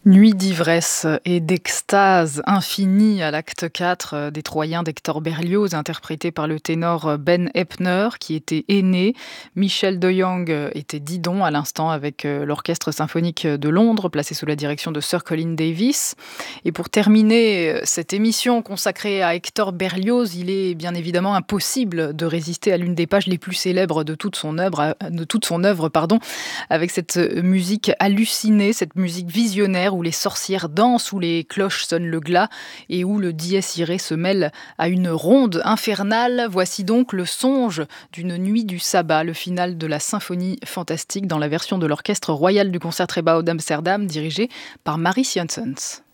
Nuit d'ivresse et d'extase infinie à l'acte 4 des Troyens d'Hector Berlioz, interprété par le ténor Ben Eppner, qui était aîné. Michel de Jong était Didon à l'instant avec l'Orchestre symphonique de Londres, placé sous la direction de Sir Colin Davis. Et pour terminer cette émission consacrée à Hector Berlioz, il est bien évidemment impossible de résister à l'une des pages les plus célèbres de toute son œuvre, avec cette musique hallucinée, cette musique visionnaire où les sorcières dansent, où les cloches sonnent le glas et où le dies irae se mêle à une ronde infernale. Voici donc le songe d'une nuit du sabbat, le final de la symphonie fantastique dans la version de l'Orchestre royal du Concertgebouw d'Amsterdam dirigé par Maurice Janssens.